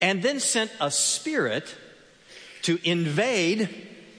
and then sent a Spirit to indwell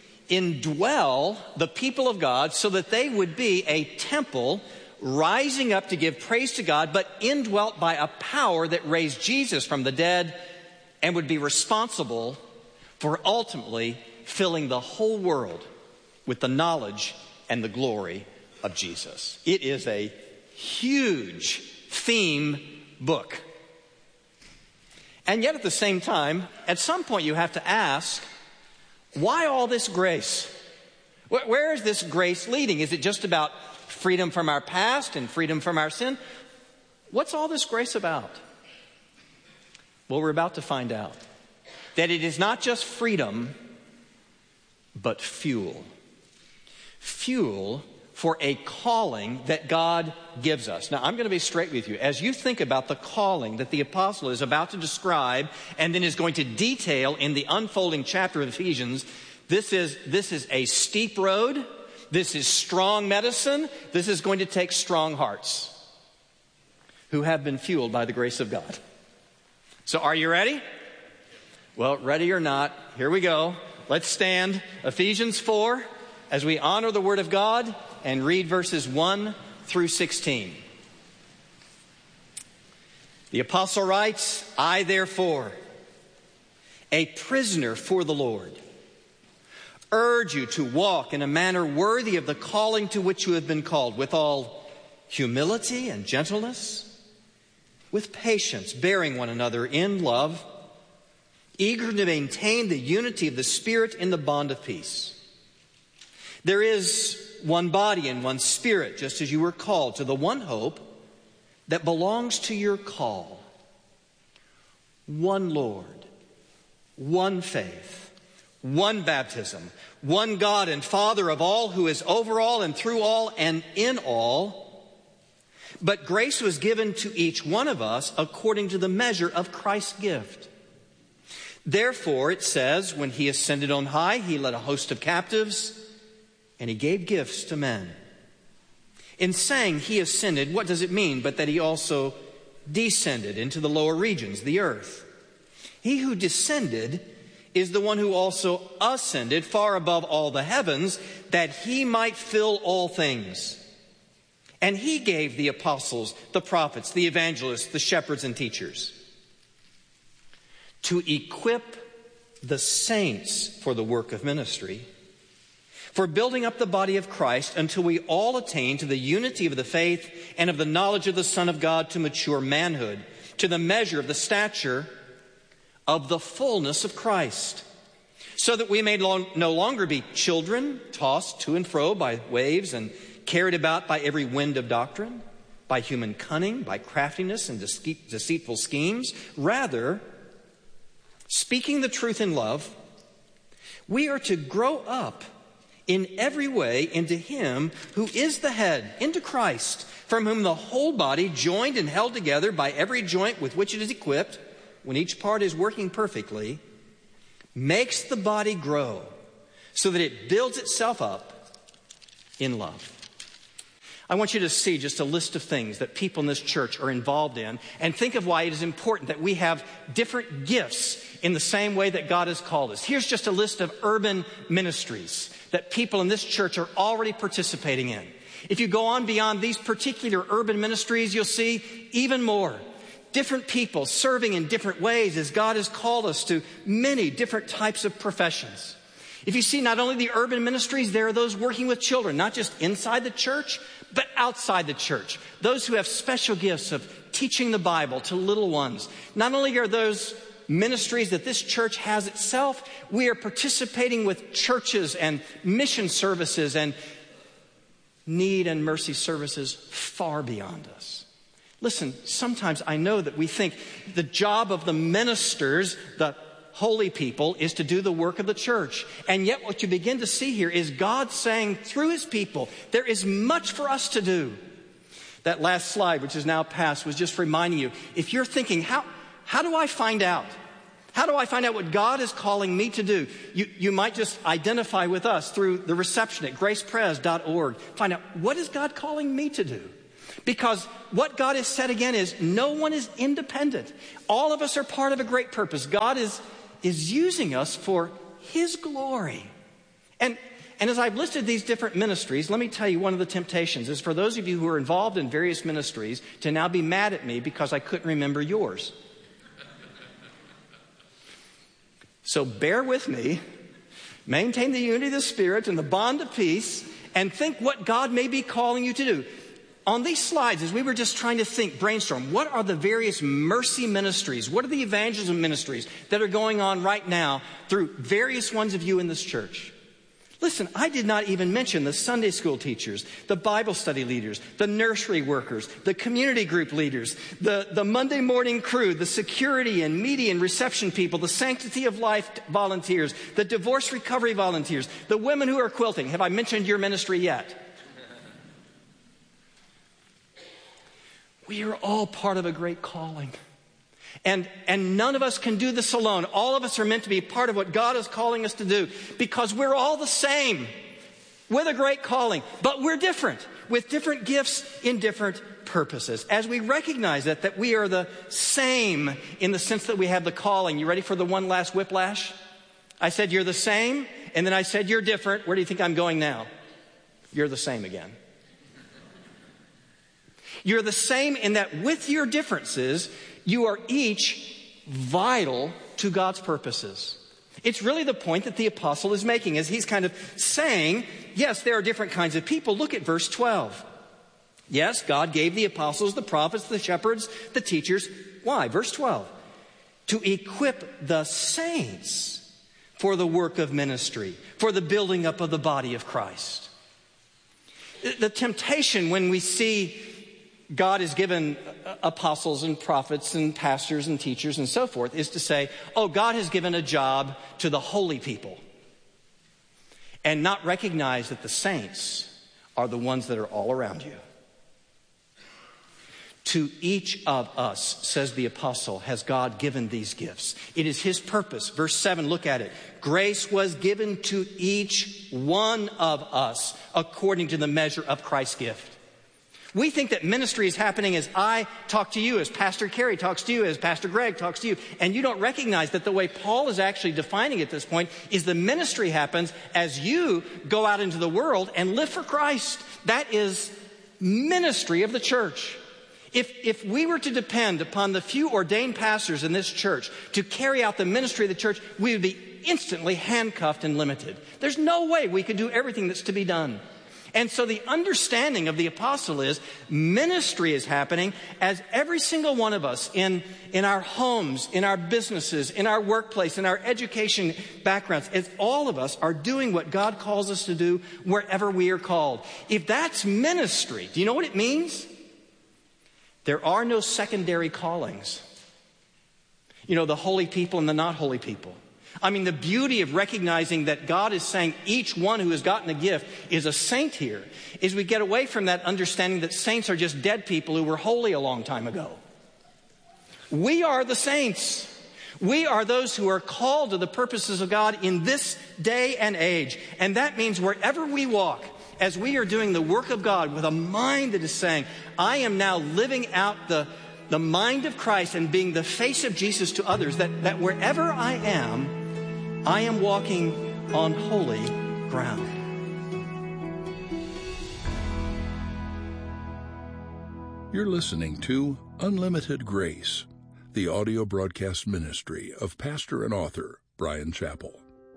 the people of God so that they would be a temple rising up to give praise to God, but indwelt by a power that raised Jesus from the dead and would be responsible for ultimately filling the whole world with the knowledge and the glory of Jesus. It is a huge theme book. And yet at the same time, at some point you have to ask, why all this grace? Where is this grace leading? Is it just about freedom from our past and freedom from our sin? What's all this grace about? Well, we're about to find out that it is not just freedom, but fuel. Fuel for a calling that God gives us. Now, I'm going to be straight with you. As you think about the calling that the apostle is about to describe and then is going to detail in the unfolding chapter of Ephesians, this is a steep road. This is strong medicine. This is going to take strong hearts who have been fueled by the grace of God. So are you ready? Well, ready or not, here we go. Let's stand. Ephesians 4, as we honor the Word of God and read verses 1 through 16. The apostle writes, I therefore, a prisoner for the Lord, urge you to walk in a manner worthy of the calling to which you have been called, with all humility and gentleness, with patience, bearing one another in love, eager to maintain the unity of the Spirit in the bond of peace. There is one body and one Spirit, just as you were called to the one hope that belongs to your call. One Lord, one faith, one baptism, one God and Father of all, who is over all and through all and in all. But grace was given to each one of us according to the measure of Christ's gift. Therefore, it says, when he ascended on high, he led a host of captives, and he gave gifts to men. In saying he ascended, what does it mean but that he also descended into the lower regions, the earth? He who descended is the one who also ascended far above all the heavens, that he might fill all things. And he gave the apostles, the prophets, the evangelists, the shepherds and teachers, to equip the saints for the work of ministry, for building up the body of Christ until we all attain to the unity of the faith and of the knowledge of the Son of God, to mature manhood, to the measure of the stature of the fullness of Christ, so that we may no longer be children, tossed to and fro by waves and carried about by every wind of doctrine, by human cunning, by craftiness and deceitful schemes. Rather, speaking the truth in love, we are to grow up in every way into him who is the head, into Christ, from whom the whole body, joined and held together by every joint with which it is equipped, when each part is working perfectly, makes the body grow so that it builds itself up in love. I want you to see just a list of things that people in this church are involved in, and think of why it is important that we have different gifts in the same way that God has called us. Here's just a list of urban ministries that people in this church are already participating in. If you go on beyond these particular urban ministries, you'll see even more. Different people serving in different ways as God has called us to many different types of professions. If you see not only the urban ministries, there are those working with children, not just inside the church, but outside the church. Those who have special gifts of teaching the Bible to little ones. Not only are those ministries that this church has itself, we are participating with churches and mission services and need and mercy services far beyond us. Listen, sometimes I know that we think the job of the ministers, the holy people, is to do the work of the church. And yet what you begin to see here is God saying through his people, there is much for us to do. That last slide, which is now past, was just reminding you, if you're thinking, how do I find out? How do I find out what God is calling me to do? You might just identify with us through the reception at gracepres.org. Find out, what is God calling me to do? Because what God has said again is no one is independent. All of us are part of a great purpose. God is using us for his glory. And as I've listed these different ministries, let me tell you one of the temptations is for those of you who are involved in various ministries to now be mad at me because I couldn't remember yours. So bear with me, maintain the unity of the Spirit and the bond of peace, and think what God may be calling you to do. On these slides, as we were just trying to brainstorm, what are the various mercy ministries? What are the evangelism ministries that are going on right now through various ones of you in this church? Listen, I did not even mention the Sunday school teachers, the Bible study leaders, the nursery workers, the community group leaders, the Monday morning crew, the security and media and reception people, the sanctity of life volunteers, the divorce recovery volunteers, the women who are quilting. Have I mentioned your ministry yet? We are all part of a great calling. And none of us can do this alone. All of us are meant to be part of what God is calling us to do because we're all the same with a great calling, but we're different with different gifts in different purposes. As we recognize that we are the same in the sense that we have the calling. You ready for the one last whiplash? I said you're the same, and then I said you're different. Where do you think I'm going now? You're the same again. You're the same in that with your differences, you are each vital to God's purposes. It's really the point that the apostle is making as he's kind of saying, yes, there are different kinds of people. Look at verse 12. Yes, God gave the apostles, the prophets, the shepherds, the teachers. Why? Verse 12. To equip the saints for the work of ministry, for the building up of the body of Christ. The temptation when we see God has given apostles and prophets and pastors and teachers and so forth is to say, oh, God has given a job to the holy people and not recognize that the saints are the ones that are all around you. To each of us, says the apostle, has God given these gifts. It is his purpose. Verse 7, look at it. Grace was given to each one of us according to the measure of Christ's gift. We think that ministry is happening as I talk to you, as Pastor Kerry talks to you, as Pastor Greg talks to you. And you don't recognize that the way Paul is actually defining it at this point is the ministry happens as you go out into the world and live for Christ. That is ministry of the church. If we were to depend upon the few ordained pastors in this church to carry out the ministry of the church, we would be instantly handcuffed and limited. There's no way we could do everything that's to be done. And so the understanding of the apostle is ministry is happening as every single one of us in our homes, in our businesses, in our workplace, in our education backgrounds, as all of us are doing what God calls us to do wherever we are called. If that's ministry, do you know what it means? There are no secondary callings. You know, the holy people and the not holy people. I mean, the beauty of recognizing that God is saying each one who has gotten a gift is a saint here is we get away from that understanding that saints are just dead people who were holy a long time ago. We are the saints. We are those who are called to the purposes of God in this day and age. And that means wherever we walk, as we are doing the work of God with a mind that is saying, I am now living out the mind of Christ and being the face of Jesus to others, that wherever I am walking on holy ground. You're listening to Unlimited Grace, the audio broadcast ministry of pastor and author Bryan Chapell.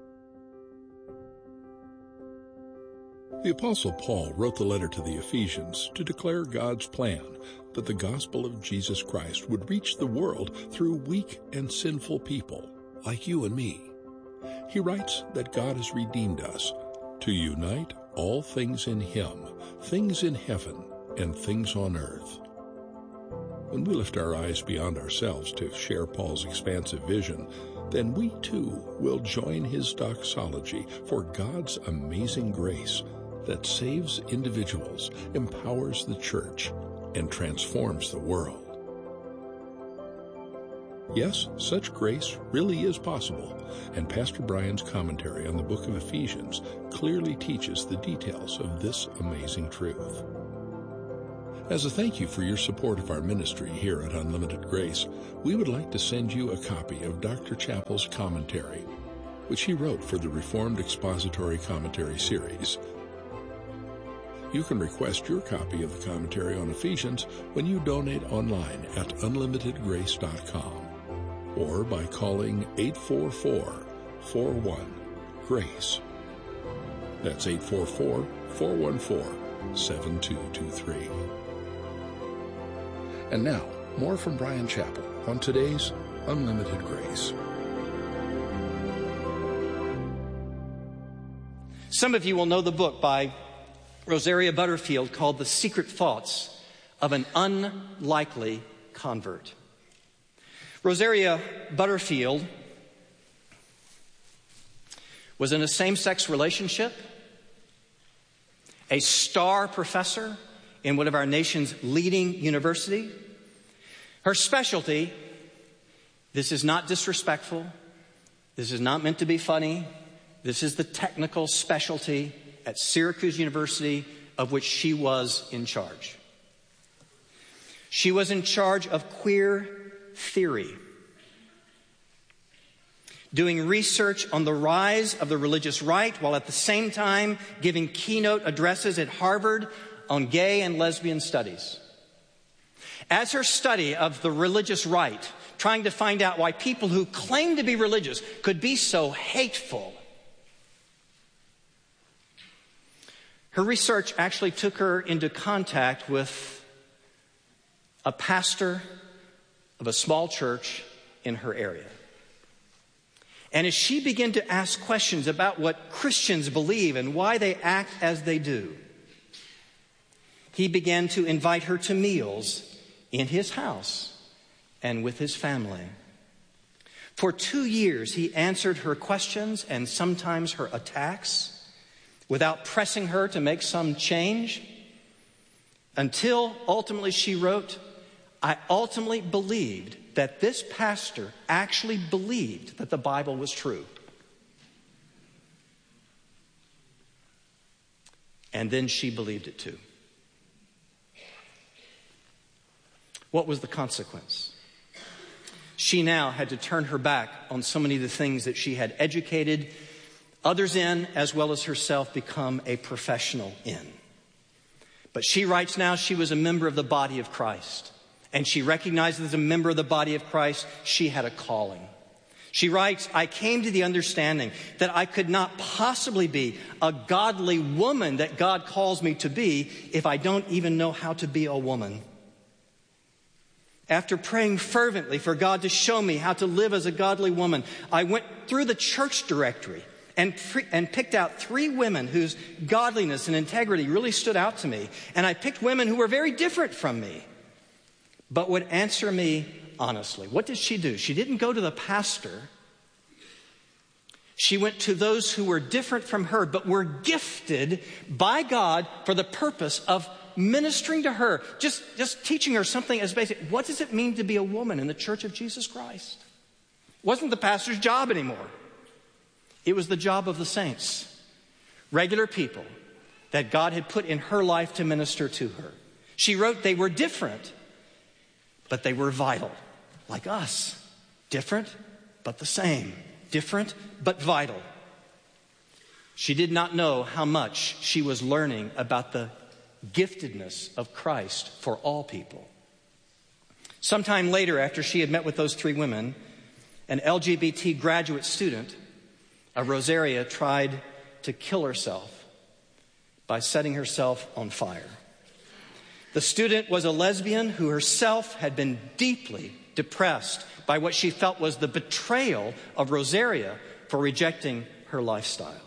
The Apostle Paul wrote the letter to the Ephesians to declare God's plan that the gospel of Jesus Christ would reach the world through weak and sinful people like you and me. He writes that God has redeemed us to unite all things in Him, things in heaven and things on earth. When we lift our eyes beyond ourselves to share Paul's expansive vision, then we too will join his doxology for God's amazing grace that saves individuals, empowers the church, and transforms the world. Yes, such grace really is possible, and Pastor Bryan's commentary on the book of Ephesians clearly teaches the details of this amazing truth. As a thank you for your support of our ministry here at Unlimited Grace, we would like to send you a copy of Dr. Chappell's commentary, which he wrote for the Reformed Expository Commentary series. You can request your copy of the commentary on Ephesians when you donate online at unlimitedgrace.com or by calling 844-41-GRACE. That's 844-414-7223. And now, more from Bryan Chapell on today's Unlimited Grace. Some of you will know the book by Rosaria Butterfield called The Secret Thoughts of an Unlikely Convert. Rosaria Butterfield was in a same-sex relationship, a star professor in one of our nation's leading universities. Her specialty, this is not disrespectful, this is not meant to be funny, this is the technical specialty at Syracuse University of which she was in charge. She was in charge of queer theory, doing research on the rise of the religious right while at the same time giving keynote addresses at Harvard on gay and lesbian studies. As her study of the religious right, trying to find out why people who claim to be religious could be so hateful, her research actually took her into contact with a pastor of a small church in her area. And as she began to ask questions about what Christians believe and why they act as they do, he began to invite her to meals in his house and with his family. For 2 years, he answered her questions and sometimes her attacks without pressing her to make some change, until ultimately she wrote, "I ultimately believed that this pastor actually believed that the Bible was true." And then she believed it too. What was the consequence? She now had to turn her back on so many of the things that she had educated others in, as well as herself become a professional in. But she writes now she was a member of the body of Christ. And she recognized as a member of the body of Christ, she had a calling. She writes, "I came to the understanding that I could not possibly be a godly woman that God calls me to be if I don't even know how to be a woman. After praying fervently for God to show me how to live as a godly woman, I went through the church directory and picked out 3 women whose godliness and integrity really stood out to me. And I picked women who were very different from me, but would answer me honestly." What did she do? She didn't go to the pastor. She went to those who were different from her, but were gifted by God for the purpose of ministering to her, just teaching her something as basic. What does it mean to be a woman in the Church of Jesus Christ? It wasn't the pastor's job anymore. It was the job of the saints, regular people that God had put in her life to minister to her. She wrote they were different, but they were vital, like us. Different, but the same. Different, but vital. She did not know how much she was learning about the giftedness of Christ for all people. Sometime later, after she had met with those 3 women, an LGBT graduate student of Rosaria tried to kill herself by setting herself on fire. The student was a lesbian who herself had been deeply depressed by what she felt was the betrayal of Rosaria for rejecting her lifestyle.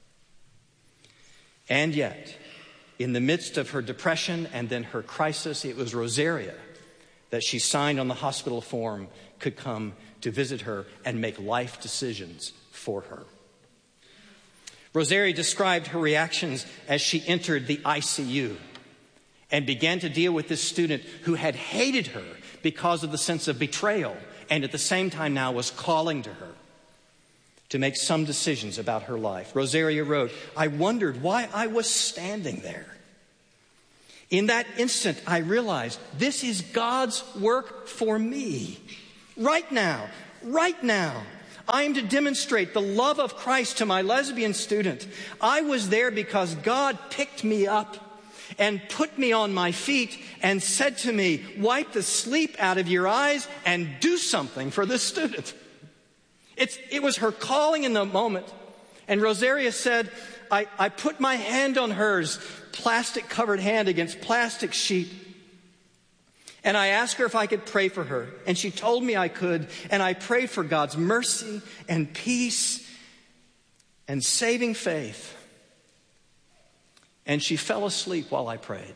And yet, in the midst of her depression and then her crisis, it was Rosaria that she signed on the hospital form could come to visit her and make life decisions for her. Rosaria described her reactions as she entered the ICU and began to deal with this student who had hated her because of the sense of betrayal, and at the same time now was calling to her to make some decisions about her life. Rosaria wrote, "I wondered why I was standing there. In that instant, I realized this is God's work for me. Right now, I am to demonstrate the love of Christ to my lesbian student. I was there because God picked me up and put me on my feet and said to me, wipe the sleep out of your eyes and do something for this student. It was her calling in the moment. And Rosaria said, I put my hand on hers, plastic-covered hand against plastic sheet. And I asked her if I could pray for her. And she told me I could. And I prayed for God's mercy and peace and saving faith. And she fell asleep while I prayed.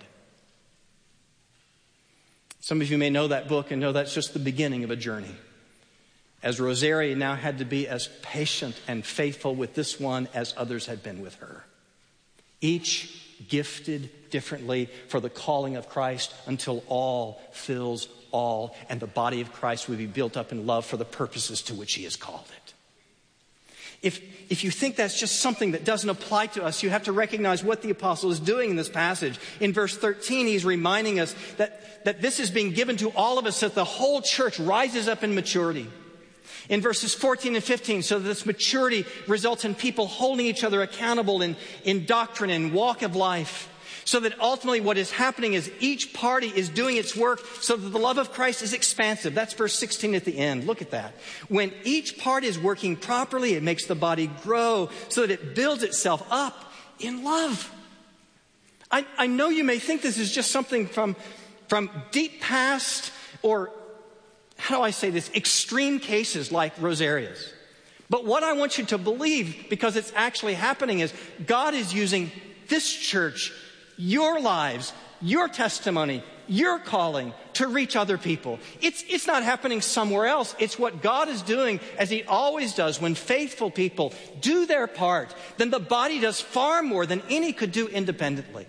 Some of you may know that book and know that's just the beginning of a journey. As Rosaria now had to be as patient and faithful with this one as others had been with her. Each gifted differently for the calling of Christ until all fills all, and the body of Christ will be built up in love for the purposes to which he has called it. If you think that's just something that doesn't apply to us, you have to recognize what the apostle is doing in this passage. In verse 13, he's reminding us that this is being given to all of us, that the whole church rises up in maturity. In verses 14 and 15, so that this maturity results in people holding each other accountable in doctrine and walk of life. So that ultimately what is happening is each party is doing its work so that the love of Christ is expansive. That's verse 16 at the end. Look at that. When each part is working properly, it makes the body grow so that it builds itself up in love. I know you may think this is just something from deep past, or how do I say this, extreme cases like Rosaria's. But what I want you to believe, because it's actually happening, is God is using this church, your lives, your testimony, your calling to reach other people. It's not happening somewhere else. It's what God is doing, as he always does. When faithful people do their part, then the body does far more than any could do independently.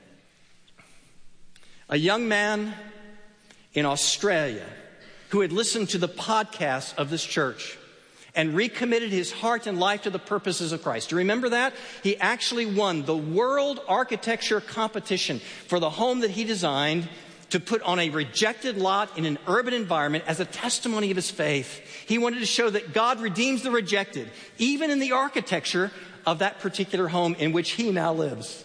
A young man in Australia who had listened to the podcast of this church and recommitted his heart and life to the purposes of Christ. Do you remember that? He actually won the World Architecture Competition for the home that he designed to put on a rejected lot in an urban environment as a testimony of his faith. He wanted to show that God redeems the rejected, even in the architecture of that particular home in which he now lives.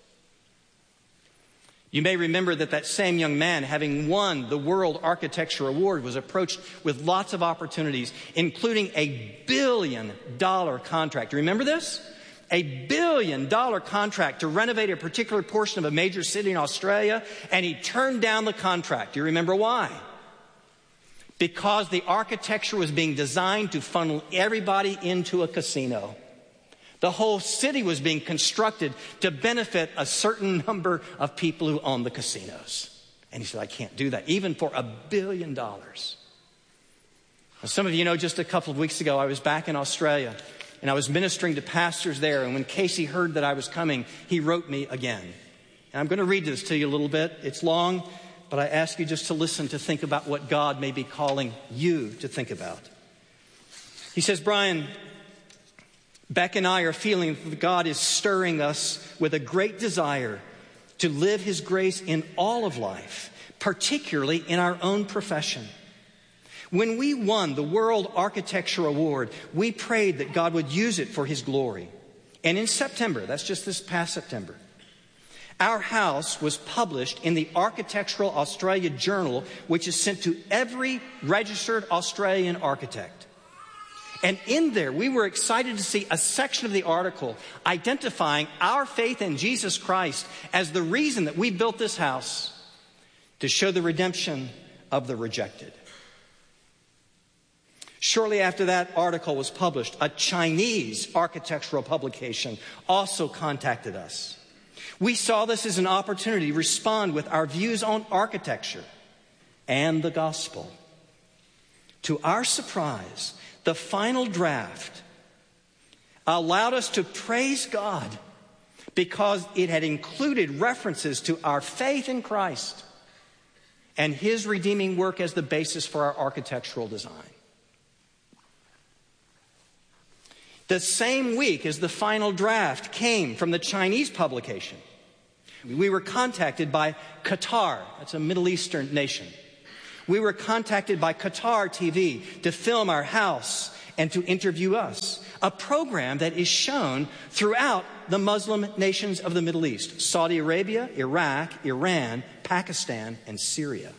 You may remember that same young man, having won the World Architecture Award, was approached with lots of opportunities, including $1 billion contract. Do you remember this? $1 billion contract to renovate a particular portion of a major city in Australia, and he turned down the contract. Do you remember why? Because the architecture was being designed to funnel everybody into a casino. The whole city was being constructed to benefit a certain number of people who own the casinos. And he said, I can't do that, even for $1 billion. Now, some of you know, just a couple of weeks ago, I was back in Australia, and I was ministering to pastors there. And when Casey heard that I was coming, he wrote me again. And I'm going to read this to you a little bit. It's long, but I ask you just to listen, to think about what God may be calling you to think about. He says, Brian, Beck and I are feeling that God is stirring us with a great desire to live his grace in all of life, particularly in our own profession. When we won the World Architecture Award, we prayed that God would use it for his glory. And in September, that's just this past September, our house was published in the Architectural Australia Journal, which is sent to every registered Australian architect. And in there, we were excited to see a section of the article identifying our faith in Jesus Christ as the reason that we built this house, to show the redemption of the rejected. Shortly after that article was published, a Chinese architectural publication also contacted us. We saw this as an opportunity to respond with our views on architecture and the gospel. To our surprise, the final draft allowed us to praise God because it had included references to our faith in Christ and his redeeming work as the basis for our architectural design. The same week as the final draft came from the Chinese publication, We were contacted by Qatar. That's a Middle Eastern nation. We were contacted by Qatar TV to film our house and to interview us. A program that is shown throughout the Muslim nations of the Middle East: Saudi Arabia, Iraq, Iran, Pakistan, and Syria.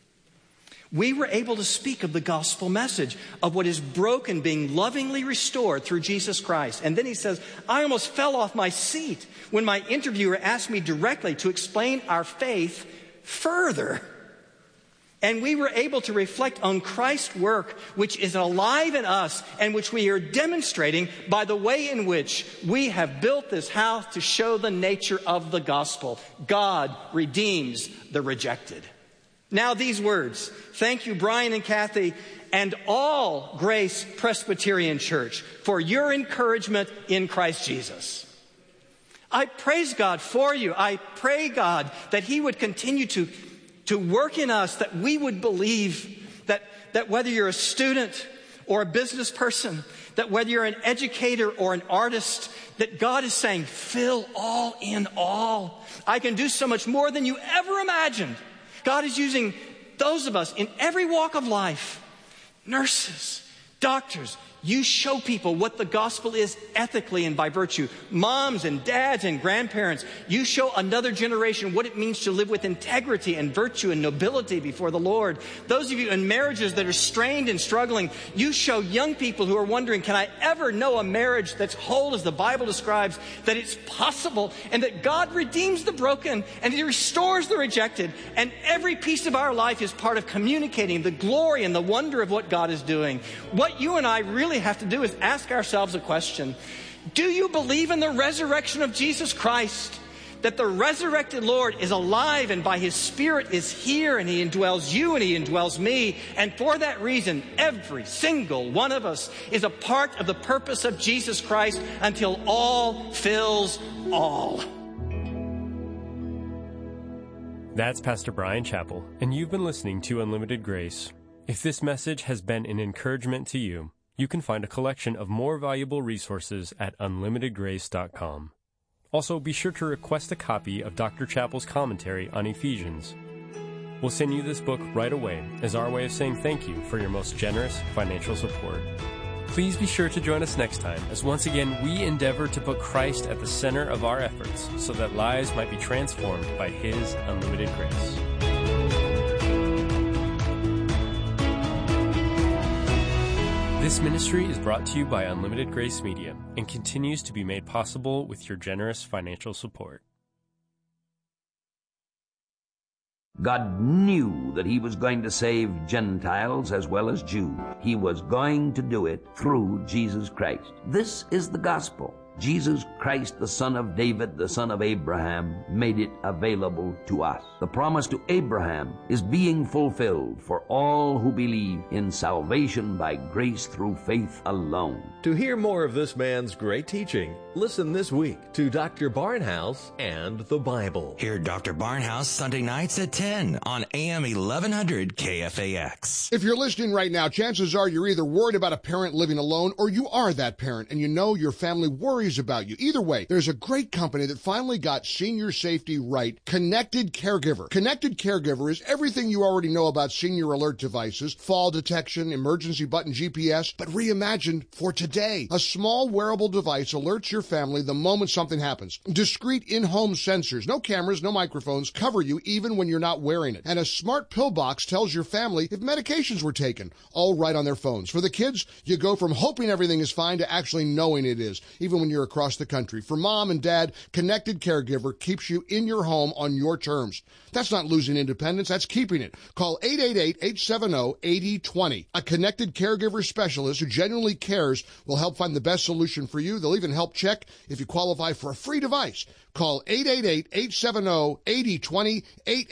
We were able to speak of the gospel message of what is broken being lovingly restored through Jesus Christ. And then he says, I almost fell off my seat when my interviewer asked me directly to explain our faith further. And we were able to reflect on Christ's work, which is alive in us and which we are demonstrating by the way in which we have built this house to show the nature of the gospel. God redeems the rejected. Now these words: thank you, Brian and Kathy, and all Grace Presbyterian Church for your encouragement in Christ Jesus. I praise God for you. I pray, God, that He would continue to work in us, that we would believe that whether you're a student or a business person, that whether you're an educator or an artist, that God is saying, fill all in all. I can do so much more than you ever imagined. God is using those of us in every walk of life, nurses, doctors. You show people what the gospel is ethically and by virtue. Moms and dads and grandparents, you show another generation what it means to live with integrity and virtue and nobility before the Lord. Those of you in marriages that are strained and struggling, you show young people who are wondering, can I ever know a marriage that's whole as the Bible describes, that it's possible, and that God redeems the broken and He restores the rejected. And every piece of our life is part of communicating the glory and the wonder of what God is doing. What you and I really have to do is ask ourselves a question. Do you believe in the resurrection of Jesus Christ? That the resurrected Lord is alive and by His Spirit is here and He indwells you and He indwells me. And for that reason, every single one of us is a part of the purpose of Jesus Christ until all fills all. That's Pastor Brian Chappell, and you've been listening to Unlimited Grace. If this message has been an encouragement to you, you can find a collection of more valuable resources at unlimitedgrace.com. Also, be sure to request a copy of Dr. Chappell's commentary on Ephesians. We'll send you this book right away as our way of saying thank you for your most generous financial support. Please be sure to join us next time as once again we endeavor to put Christ at the center of our efforts so that lives might be transformed by His unlimited grace. This ministry is brought to you by Unlimited Grace Media and continues to be made possible with your generous financial support. God knew that He was going to save Gentiles as well as Jews. He was going to do it through Jesus Christ. This is the gospel. Jesus Christ, the son of David, the son of Abraham, made it available to us. The promise to Abraham is being fulfilled for all who believe in salvation by grace through faith alone. To hear more of this man's great teaching, listen this week to Dr. Barnhouse and the Bible. Hear Dr. Barnhouse Sunday nights at 10 on AM 1100 KFAX. If you're listening right now, chances are you're either worried about a parent living alone or you are that parent and you know your family worries about you. Either way, there's a great company that finally got senior safety right, Connected Caregiver. Connected Caregiver is everything you already know about senior alert devices, fall detection, emergency button GPS, but reimagined for today. A small wearable device alerts your family the moment something happens. Discreet in-home sensors, no cameras, no microphones, cover you even when you're not wearing it. And a smart pill box tells your family if medications were taken, all right on their phones. For the kids, you go from hoping everything is fine to actually knowing it is, even when you're across the country. For mom and dad, Connected Caregiver keeps you in your home on your terms. That's not losing independence, that's keeping it. Call 888-870-8020. A Connected Caregiver specialist who genuinely cares will help find the best solution for you. They'll even help check if you qualify for a free device. Call 888-870-8020,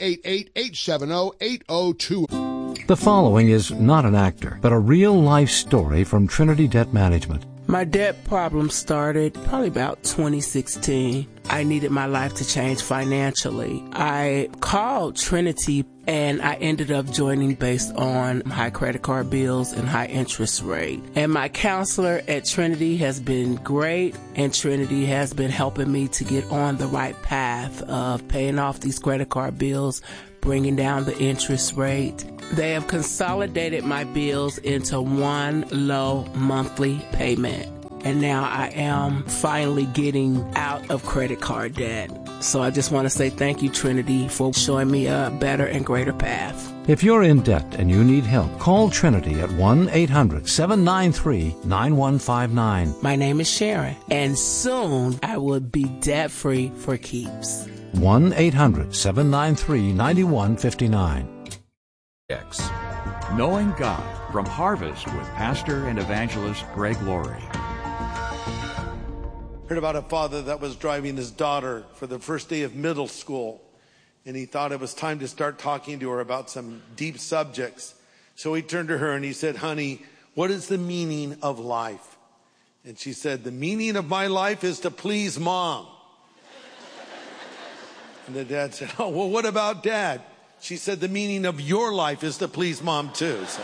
888-870-8020. The following is not an actor, but a real-life story from Trinity Debt Management. My debt problem started probably about 2016. I needed my life to change financially. I called Trinity and I ended up joining based on high credit card bills and high interest rate. And my counselor at Trinity has been great, and Trinity has been helping me to get on the right path of paying off these credit card bills, bringing down the interest rate. They have consolidated my bills into one low monthly payment. And now I am finally getting out of credit card debt. So I just want to say thank you, Trinity, for showing me a better and greater path. If you're in debt and you need help, call Trinity at 1-800-793-9159. My name is Sharon, and soon I will be debt-free for keeps. 1-800-793-9159. Knowing God from Harvest with Pastor and Evangelist Greg Laurie. Heard about a father that was driving his daughter for the first day of middle school, and he thought it was time to start talking to her about some deep subjects. So he turned to her and he said, "Honey, what is the meaning of life?" And she said, "The meaning of my life is to please Mom." And the dad said, "Oh, well, what about Dad?" She said, "The meaning of your life is to please Mom too." So,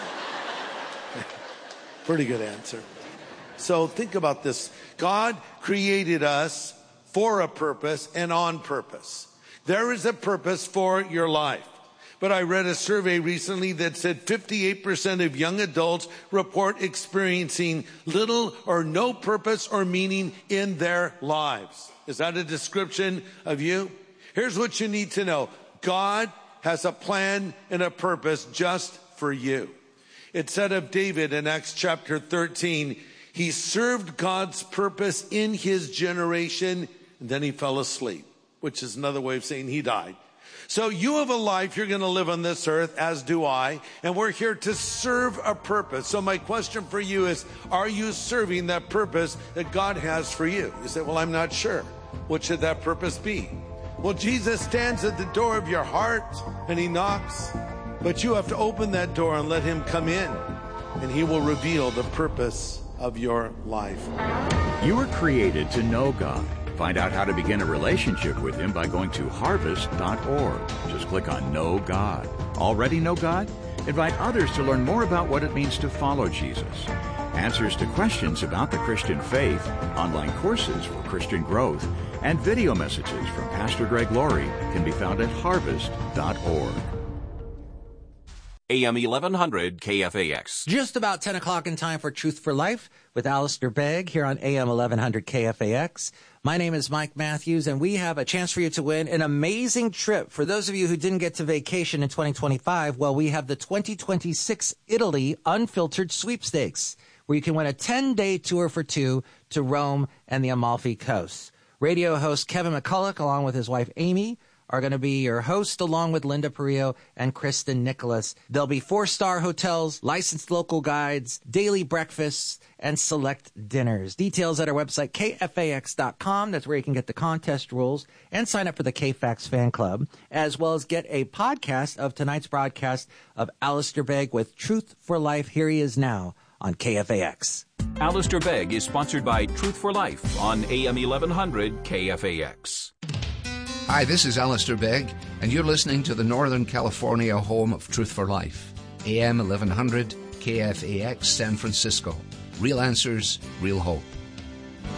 pretty good answer. So think about this. God created us for a purpose and on purpose. There is a purpose for your life. But I read a survey recently that said 58% of young adults report experiencing little or no purpose or meaning in their lives. Is that a description of you? Here's what you need to know. God has a plan and a purpose just for you. It said of David in Acts chapter 13, he served God's purpose in his generation, and then he fell asleep, which is another way of saying he died. So you have a life you're going to live on this earth, as do I, and we're here to serve a purpose. So my question for you is, are you serving that purpose that God has for you? You say, well, I'm not sure. What should that purpose be? Well, Jesus stands at the door of your heart and he knocks, but you have to open that door and let him come in, and he will reveal the purpose of your life. You were created to know God. Find out how to begin a relationship with him by going to harvest.org. Just click on Know God. Already know God? Invite others to learn more about what it means to follow Jesus. Answers to questions about the Christian faith, online courses for Christian growth, and video messages from Pastor Greg Laurie can be found at harvest.org. AM 1100 KFAX. Just about 10 o'clock in time for Truth for Life with Alistair Begg here on AM 1100 KFAX. My name is Mike Matthews, and we have a chance for you to win an amazing trip. For those of you who didn't get to vacation in 2025, well, we have the 2026 Italy Unfiltered Sweepstakes, where you can win a 10-day tour for two to Rome and the Amalfi Coast. Radio host Kevin McCulloch, along with his wife Amy, are going to be your host, along with Linda Perillo and Kristen Nicholas. There'll be 4-star hotels, licensed local guides, daily breakfasts, and select dinners. Details at our website, kfax.com. That's where you can get the contest rules and sign up for the KFAX fan club, as well as get a podcast of tonight's broadcast of Alistair Begg with Truth for Life. Here he is now on KFAX. Alistair Begg is sponsored by Truth for Life on AM 1100 KFAX. Hi, this is Alistair Begg, and you're listening to the Northern California home of Truth for Life, AM 1100 KFAX San Francisco. Real answers, real hope.